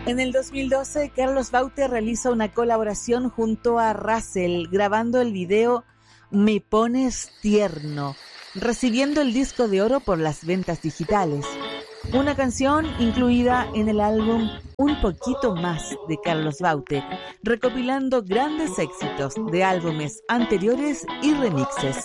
En el 2012, Carlos Baute realiza una colaboración junto a Russell, grabando el video Me Pones Tierno, recibiendo el disco de oro por las ventas digitales. Una canción incluida en el álbum Un Poquito Más de Carlos Baute, recopilando grandes éxitos de álbumes anteriores y remixes.